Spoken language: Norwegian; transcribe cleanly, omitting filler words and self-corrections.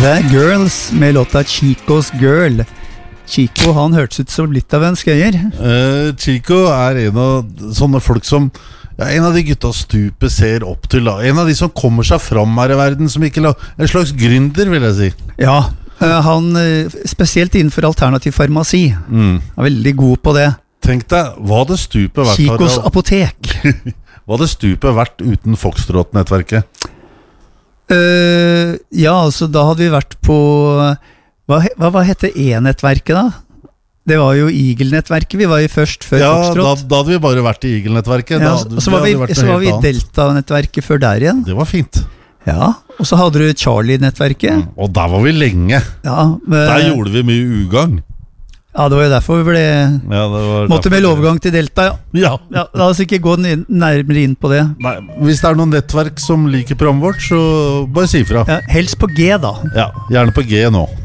The Girls med låta Chico's Girl. Chico, han hørtes ut som litt av en skøyer. Chico en av sånne folk som en av de gutta stupet ser opp til da. En av de som kommer seg fram her i verden, som ikke en slags gründer, vil jeg si. Ja, han spesielt innenfor alternativ farmasi. Veldig god på det. Tenk deg, hva det stupet vært Chicos apotek. Hva det stupet vært uten Foxtrot-nettverket? Ja, altså da hadde vi vært på hva heter E-nettverket da? Det var jo Eagle-nettverket vi var i først før Foxtrot. Da hadde vi bare vært i Eagle-nettverket. Ja, og så var vi i Delta-nettverket før der igjen. Det var fint. Ja, og så hadde du Charlie-nettverket. Og der var vi lenge. Ja, der gjorde vi mye ugang. Ja, det var jo derfor vi ble måtte med lovgang til Delta. Ja, la oss ikke gå nærmere inn på det. Nei, hvis det noen nettverk som liker programmet vårt, så bare si ifra. Ja, helst på G da. Ja, gjerne på G nå.